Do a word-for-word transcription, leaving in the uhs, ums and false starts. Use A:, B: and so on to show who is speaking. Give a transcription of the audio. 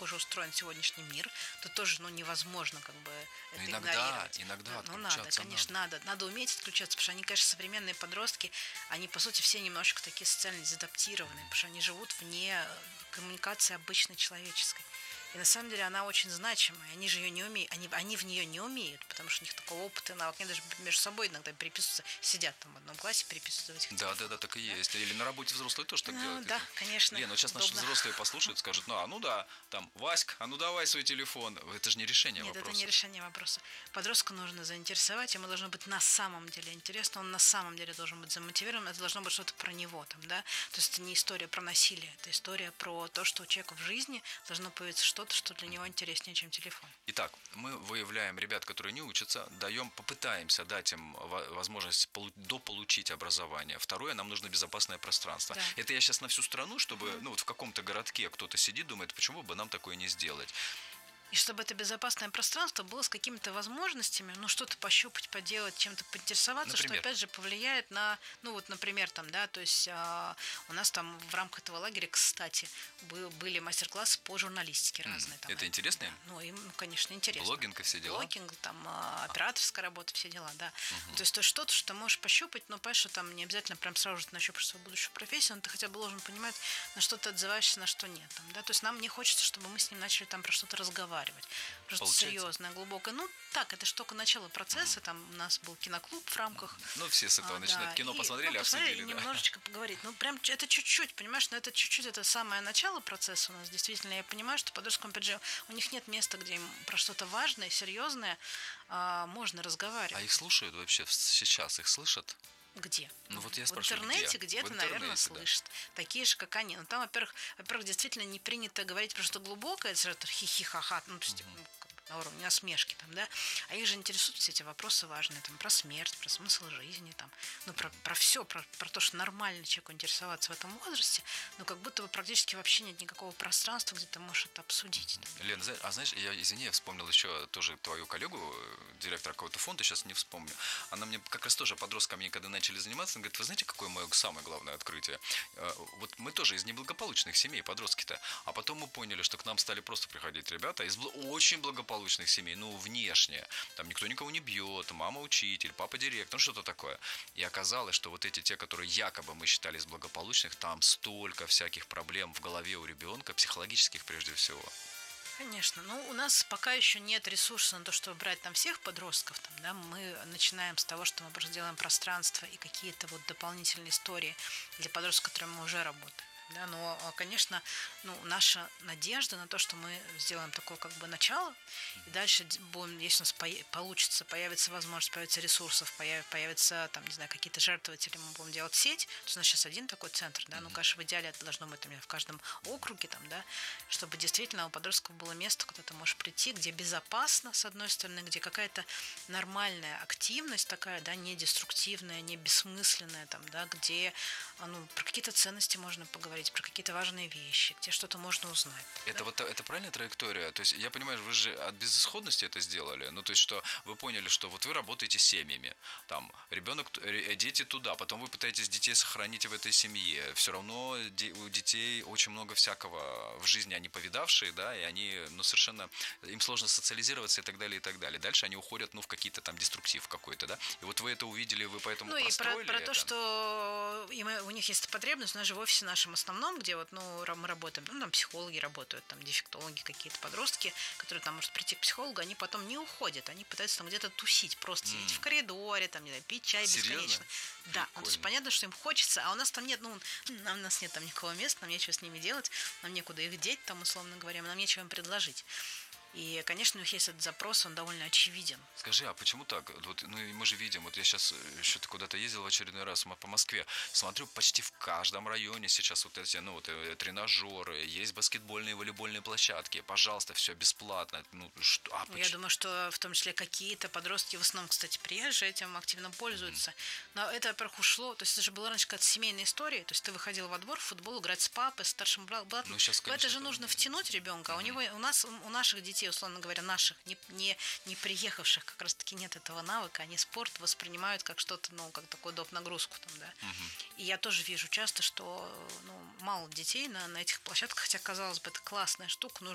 A: уже устроен сегодняшний мир, то тоже, ну, невозможно как бы это
B: иногда,
A: игнорировать.
B: иногда
A: Ну, надо,
B: отключаться
A: конечно, надо. Надо уметь отключаться, потому что они, конечно, современные подростки, они, по сути, все немножечко такие социально дезадаптированные, потому что они живут вне коммуникации обычной человеческой. И на самом деле она очень значимая. Они же ее не умеют, они, они в нее не умеют, потому что у них такого опыта и навыка. Они даже между собой иногда переписываются, сидят там в одном классе, переписываются в этих
B: Да,
A: телефонах.
B: да, да, так и есть. Или на работе взрослые тоже так
A: Ну,
B: делают.
A: да, конечно.
B: Лена, вот сейчас наши
A: Удобно.
B: взрослые послушают, скажут, ну, а ну да, там, Васька, а ну давай свой телефон. Это же не решение
A: Нет,
B: вопроса.
A: это не решение вопроса. Подростка нужно заинтересовать, ему должно быть на самом деле интересно, он на самом деле должен быть замотивирован, это должно быть что-то про него там, да. То есть это не история про насилие, это история про то, что у человека в жизни должно появиться что-то, что для него интереснее, чем телефон.
B: Итак, мы выявляем ребят, которые не учатся, даем, попытаемся дать им возможность дополучить образование. Второе, нам нужно безопасное пространство.
A: Да.
B: Это я сейчас на всю страну, чтобы, ну вот в каком-то городке кто-то сидит, думает, почему бы нам такое не сделать.
A: И чтобы это безопасное пространство было с какими-то возможностями, ну, что-то пощупать, поделать, чем-то поинтересоваться,
B: Например?
A: что, опять же, повлияет на, ну, вот, например, там, да, то есть а, у нас там в рамках этого лагеря, кстати, был, были мастер-классы по журналистике разные. Там,
B: это интересно?
A: Да, ну, им, ну, конечно, интересно.
B: Блогинг и все дела?
A: Блогинг, там, а, операторская работа, все дела, да. Угу. То есть, то есть что-то, что ты можешь пощупать, но, понимаешь, что там не обязательно прям сразу же нащупаешь свою будущую профессию, но ты хотя бы должен понимать, на что ты отзываешься, на что нет. Там, да? То есть нам не хочется, чтобы мы с ним начали там про что-то разговаривать. Просто
B: Получается?
A: серьезное, глубокое. Ну, так, это же только начало процесса. Там у нас был киноклуб в рамках.
B: Ну, все с этого
A: а,
B: начинают.
A: да.
B: Кино
A: и,
B: посмотрели,
A: ну,
B: обсудили.
A: посмотрели,
B: Да.
A: немножечко поговорить. Ну, прям это чуть-чуть, понимаешь, но это чуть-чуть, это самое начало процесса у нас. Действительно, я понимаю, что подросткам, опять же, у них нет места, где им про что-то важное, серьезное а, можно разговаривать.
B: А их слушают вообще сейчас? Их слышат?
A: Где?
B: Ну вот я
A: в
B: спрашиваю,
A: интернете
B: где?
A: где-то,
B: В интернете,
A: наверное,
B: да.
A: слышат. Такие же, как они. Но там, во-первых, во-первых, действительно не принято говорить про что глубокое, это что-то хихи-ха-ха, ну, то есть,
B: Мгм.
A: ну, как бы на уровне насмешки, там, да. А их же интересуют все эти вопросы важные, там, про смерть, про смысл жизни, там, ну, про, про все, про, про то, что нормально человеку интересоваться в этом возрасте, но как будто бы практически вообще нет никакого пространства, где ты можешь это обсудить. Там.
B: Лен, а знаешь, я, извини, я вспомнил еще тоже твою коллегу, директора какого-то фонда, сейчас не вспомню. Она мне как раз тоже подростками, когда начали заниматься, она говорит, вы знаете, какое мое самое главное открытие? Вот мы тоже из неблагополучных семей, подростки-то, а потом мы поняли, что к нам стали просто приходить ребята из очень благополучных семей, ну, внешне. Там никто никого не бьет, мама учитель, папа директор, ну, что-то такое. И оказалось, что вот эти те, которые якобы мы считали из благополучных, там столько всяких проблем в голове у ребенка, психологических прежде всего.
A: Конечно. Ну, у нас пока еще нет ресурса на то, чтобы брать там всех подростков. Там, да, мы начинаем с того, что мы просто делаем пространство и какие-то вот дополнительные истории для подростков, с которыми мы уже работаем. Да, но, конечно, ну, наша надежда на то, что мы сделаем такое как бы начало, и дальше будем, если у нас по- получится, появится возможность, появится ресурсов, появ, появятся там, не знаю, какие-то жертвователи, мы будем делать сеть. То есть у нас сейчас один такой центр, да, ну, конечно, в идеале это должно быть там, в каждом округе, там, да, чтобы действительно у подростков было место, куда ты можешь прийти, где безопасно, с одной стороны, где какая-то нормальная активность такая, да, не деструктивная, не бессмысленная, там, да, где, ну, про какие-то ценности можно поговорить, про какие-то важные вещи, где что-то можно узнать.
B: Это
A: да?
B: вот это правильная траектория? То есть я понимаю, вы же от безысходности это сделали. Ну, то есть, что вы поняли, что вот вы работаете с семьями, там, ребенок, дети туда, потом вы пытаетесь детей сохранить в этой семье. Все равно у детей очень много всякого в жизни, они повидавшие, да, и они, ну, совершенно, им сложно социализироваться и так далее, и так далее. Дальше они уходят, ну, в какие-то там деструктив какой-то, да. И вот вы это увидели, вы поэтому
A: ну,
B: простроили
A: и про, про
B: это.
A: то, что им, у них есть потребность, у нас же в офисе нашем основном, где вот, ну, мы работаем, ну, там психологи работают, там дефектологи, какие-то подростки, которые там может прийти к психологу, они потом не уходят, они пытаются там где-то тусить, просто сидеть mm. в коридоре, там, не знаю, пить чай
B: Серьезно?
A: бесконечно. Да, ну, то есть понятно, что им хочется, а у нас там нет, ну, нам, у нас нет там никакого места, нам нечего с ними делать, нам некуда их деть, там, условно говоря, нам нечего им предложить. И, конечно, у них есть этот запрос, он довольно очевиден.
B: Скажи, а почему так? Вот, ну, мы же видим, вот я сейчас еще куда-то ездил в очередной раз по Москве, смотрю, почти в каждом районе сейчас вот эти, ну, вот, тренажеры, есть баскетбольные, волейбольные площадки, пожалуйста, все бесплатно. Ну, что, а
A: Я думаю, что в том числе какие-то подростки, в основном, кстати, приезжие, этим активно пользуются. Mm-hmm. Но это, во-первых, ушло, то есть это же была раньше какая-то семейная история, то есть ты выходил во двор в футбол играть с папой, с старшим братом.
B: Ну, сейчас, конечно,
A: это же нужно
B: это...
A: втянуть ребенка, mm-hmm. а у него, у нас, у наших детей, условно говоря, наших, не, не, не приехавших, как раз-таки нет этого навыка, они спорт воспринимают как что-то, ну, как такую доп. Нагрузку там, да.
B: Mm-hmm.
A: И я тоже вижу часто, что, ну, мало детей на, на этих площадках, хотя, казалось бы, это классная штука, нужно